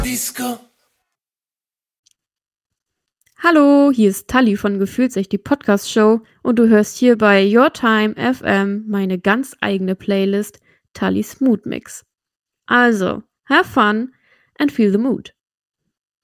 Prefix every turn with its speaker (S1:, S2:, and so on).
S1: Disco.
S2: Hallo, hier ist Tali von Gefühlt sich, die Podcast-Show, und du hörst hier bei Your Time FM meine ganz eigene Playlist Tally's Mood Mix. Also, have fun and feel the mood.